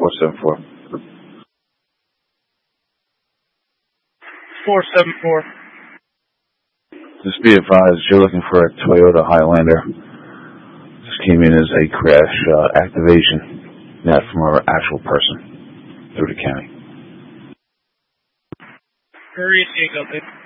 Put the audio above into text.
474. 474. Just be advised, you're looking for a Toyota Highlander. This came in as a crash activation, not from an actual person through the county. Hurry, take up it.